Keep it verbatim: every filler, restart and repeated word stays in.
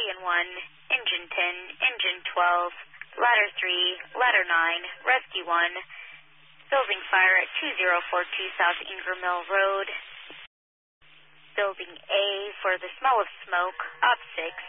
Battalion one, Engine ten, Engine twelve, Ladder three, Ladder nine, Rescue one, building fire at two zero four two South Ingram Mill Road. Building A for the smell of smoke, Op six.